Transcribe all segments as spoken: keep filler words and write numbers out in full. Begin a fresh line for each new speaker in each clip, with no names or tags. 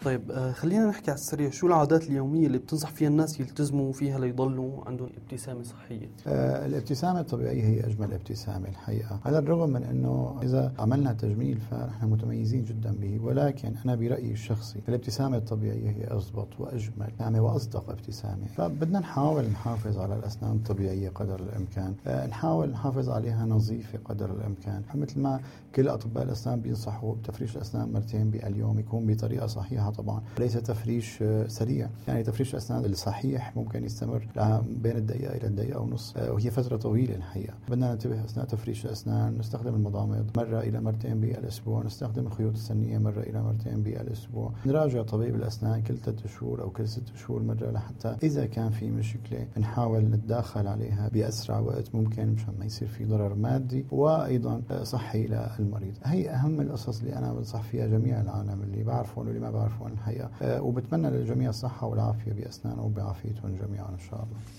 طيب آه خلينا نحكي على السريع، شو العادات اليومية اللي بتنصح فيها الناس يلتزموا فيها ليضلوا عندهم ابتسامة صحية؟
آه الابتسامة الطبيعية هي أجمل ابتسامة الحقيقة، على الرغم من أنه إذا عملنا تجميل فنحن متميزين جدا به، ولكن أنا برأيي الشخصي الابتسامة الطبيعية هي أضبط وأجمل وأصدق ابتسامة. فبدنا نحاول نحافظ على الأسنان الطبيعية قدر الإمكان، آه نحاول نحافظ عليها نظيفة قدر الإمكان، مثل ما كل أطباء الأسنان بينصحوا بتفريش الأسنان مرتين باليوم، يكون بطريقة صحيحة طبعا، ليس تفريش سريع. يعني تفريش الأسنان الصحيح ممكن يستمر بين الدقيقة إلى الدقيقة ونص، وهي فترة طويلة الحقيقة. بدنا ننتبه أثناء تفريش الأسنان، نستخدم المضامض مرة إلى مرتين بالأسبوع، نستخدم الخيوط السنية مرة إلى مرتين بالأسبوع، نراجع طبيب الأسنان كل ثلاثة شهور أو كل ست شهور مرة، لحتى إذا كان في مشكلة نحاول نتداخل عليها بأسرع وقت ممكن مشان ما يصير في ضرر مادي وأيضا صحي للمريض. هي أهم القصص اللي أنا بنصح فيها جميع العالم، اللي بعرفون واللي ما بعرفون الحقيقة، أه وبتمنى للجميع الصحة والعافية بأسنانهم وبعافيتهم جميعا إن شاء الله.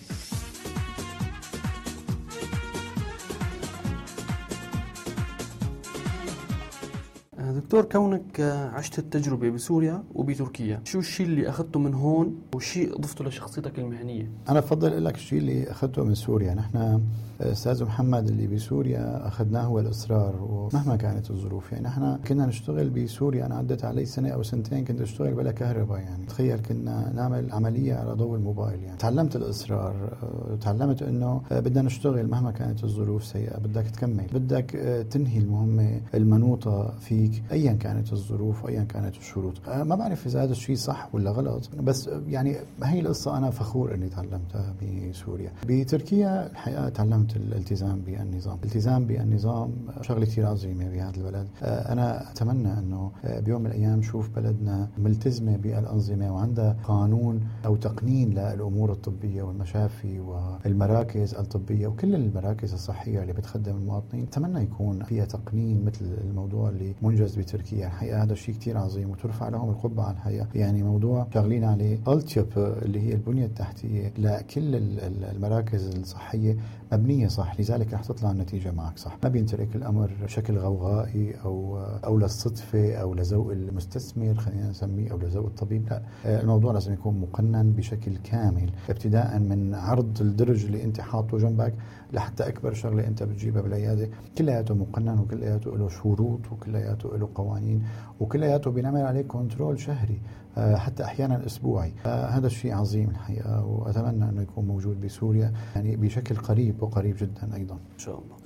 دكتور، كونك عشت التجربة بسوريا وبتركيا، شو الشيء اللي أخذته من هون وشيء ضفته لشخصيتك المهنية؟
أنا بفضل لك الشيء اللي أخذته من سوريا. نحن أستاذ محمد اللي بسوريا أخذناه هو الإصرار، ومهما كانت الظروف. يعني نحن كنا نشتغل بسوريا، أنا عدت علي سنة أو سنتين كنت أشتغل بلا كهرباء، يعني تخيل كنا نعمل عملية على ضوء الموبايل. يعني تعلمت الإصرار، تعلمت أنه بدنا نشتغل مهما كانت الظروف سيئة، بدك تكمل، بدك تنهي المهمة المنوطة فيك أيا كانت الظروف وأيا كانت الشروط. ما بعرف إذا هذا الشيء صح ولا غلط، بس يعني هي القصة أنا فخور أني تعلمتها بسوريا. بتركيا الحقيقة تعلمت الالتزام بالنظام. الالتزام بالنظام شغلة كثير عظيمة بهذا البلد. أنا أتمنى أنه بيوم من الأيام شوف بلدنا ملتزمة بالأنظمة وعندها قانون أو تقنين للأمور الطبية والمشافي والمراكز الطبية وكل المراكز الصحية اللي بتخدم المواطنين. أتمنى يكون فيها تقنين مثل الموضوع اللي منجز بتركيا. الحقيقة هذا الشيء كتير عظيم وترفع لهم القبعة الحقيقة. يعني موضوع شغالين عليه التيب اللي هي البنية التحتية لكل المراكز الصحية مبنية صح، لذلك رح تطلع النتيجة معك صح. ما بينترك الأمر بشكل غوغائي أو أو للصدفة أو لذوق المستثمر خلينا نسميه أو لذوق الطبيب، لا، الموضوع لازم يكون مقنن بشكل كامل، ابتداء من عرض الدرج اللي أنت حاطه جنبك لحتى أكبر شغلة أنت بتجيبها بالعيادة، كلياته مقنن وكلياته له شروط وكلياته له قوانين وكلياته بنعمل عليه كنترول شهري حتى أحيانا أسبوعي. هذا الشيء عظيم الحقيقة، وأتمنى أنه يكون موجود بسوريا يعني بشكل قريب وقريب جدا أيضا
إن شاء الله.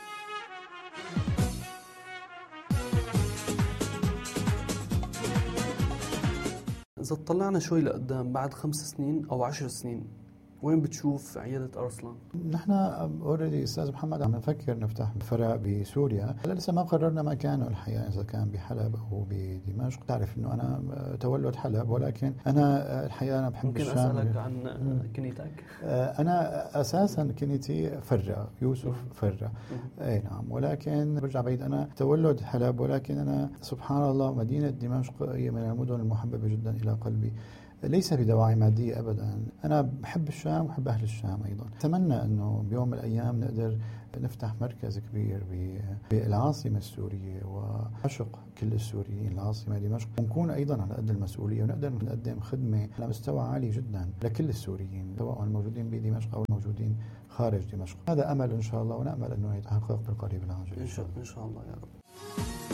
إذا اطلعنا شوي لقدام بعد خمس سنين أو عشر سنين، وين بتشوف عيادة أرسلان؟
نحن اوريدي استاذ محمد عم نفكر نفتح فرع بسوريا، هلا لسه ما قررنا مكانه الحقيقه، اذا كان بحلب او بدمشق. تعرف انه انا تولد حلب، ولكن انا الحقيقه انا بحب
ممكن
الشام.
ممكن اسالك عن كنيتك؟
انا اساسا كنيتي فرة، يوسف فرة. اي نعم، ولكن برجع بعيد، انا تولد حلب، ولكن انا سبحان الله مدينه دمشق هي من المدن المحببه جدا الى قلبي، ليس بدواعي مادية أبدا. أنا بحب الشام وبحب أهل الشام أيضا. أتمنى أنه بيوم من الأيام نقدر نفتح مركز كبير بالعاصمة السورية وعشق كل السوريين العاصمة دمشق، ونكون أيضا على قد المسؤولية ونقدر نقدم خدمة على مستوى عالي جدا لكل السوريين سواء الموجودين بدمشق أو الموجودين خارج دمشق. هذا أمل إن شاء الله، ونأمل أنه يتحقق بالقريب العاجل
إن شاء الله. إن شاء الله يا رب.